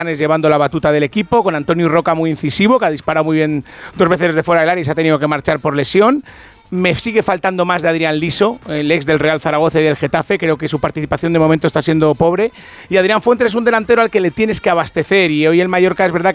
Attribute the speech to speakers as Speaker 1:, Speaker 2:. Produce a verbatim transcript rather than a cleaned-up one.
Speaker 1: llevando la batuta del equipo, con Antonio Roca muy incisivo, que ha disparado muy bien dos veces de fuera del área y se ha tenido que marchar por lesión. Me sigue faltando más de Adrián Liso, el ex del Real Zaragoza y del Getafe. Creo que su participación de momento está siendo pobre. Y Adrián Fuentes es un delantero al que le tienes que abastecer. Y hoy el Mallorca es verdad